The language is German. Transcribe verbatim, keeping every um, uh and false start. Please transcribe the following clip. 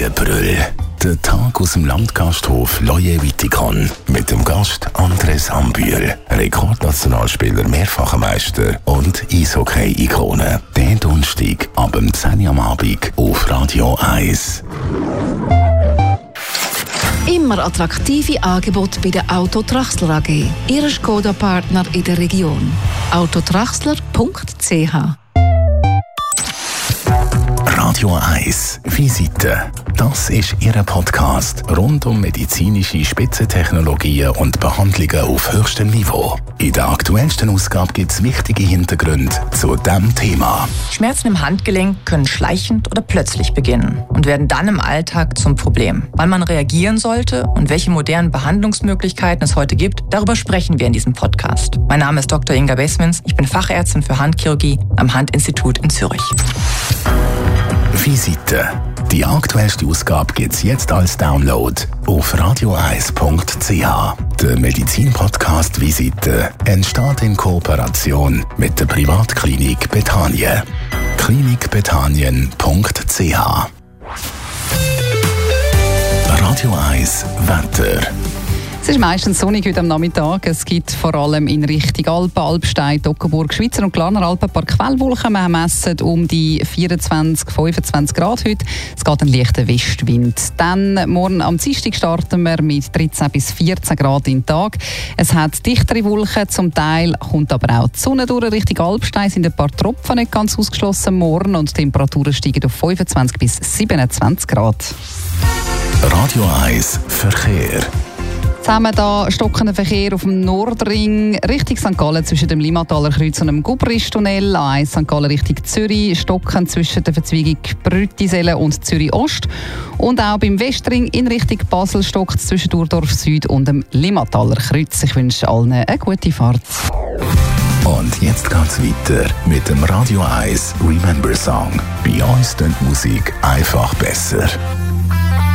Brüll. Der Tag aus dem Landgasthof Loje Vitikon mit dem Gast Andres Ambühl, Rekordnationalspieler, mehrfacher Meister und Eishockey-Ikone. Den Donnerstag ab dem zehn Uhr am Abend auf Radio eins. Immer attraktive Angebote bei der Auto Traxler A G. Ihr Skoda-Partner in der Region. autotraxler punkt c h. Radio eins Visite. Das ist Ihr Podcast rund um medizinische Spitzentechnologien und Behandlungen auf höchstem Niveau. In der aktuellsten Ausgabe gibt es wichtige Hintergründe zu diesem Thema. Schmerzen im Handgelenk können schleichend oder plötzlich beginnen und werden dann im Alltag zum Problem. Wann man reagieren sollte und welche modernen Behandlungsmöglichkeiten es heute gibt, darüber sprechen wir in diesem Podcast. Mein Name ist Doktor Inga Besmens, ich bin Fachärztin für Handchirurgie am Handinstitut in Zürich. Visite. Die aktuellste Ausgabe gibt es jetzt als Download auf radio eins punkt c h. Der Medizin-Podcast Visite entsteht in Kooperation mit der Privatklinik Bethanien. klinik bethanien punkt c h. Radio eins Wetter. Es ist meistens sonnig heute am Nachmittag. Es gibt vor allem in Richtung Alpen, Alpstein, Toggenburg, Schweizer und Glarner Alpen ein paar Quellwolken. Wir messen um die vierundzwanzig, fünfundzwanzig Grad heute. Es geht ein leichter Westwind. Dann morgen am Dienstag starten wir mit dreizehn bis vierzehn Grad im Tag. Es hat dichtere Wolken, zum Teil kommt aber auch die Sonne durch. Richtung Alpstein sind ein paar Tropfen nicht ganz ausgeschlossen morgen und die Temperaturen steigen auf fünfundzwanzig bis siebenundzwanzig Grad. Radio eins Verkehr. Zusammen da stockender Verkehr auf dem Nordring Richtung Sankt Gallen zwischen dem Limmataler Kreuz und dem Gubristunnel. A eins Sankt Gallen Richtung Zürich, Stocken zwischen der Verzweigung Brüttiselle und Zürich Ost. Und auch beim Westring in Richtung Basel stockt es zwischen Durdorf Süd und dem Limmataler Kreuz. Ich wünsche allen eine gute Fahrt. Und jetzt geht's weiter mit dem Radio eins Remember Song. Bei uns klingt Musik einfach besser.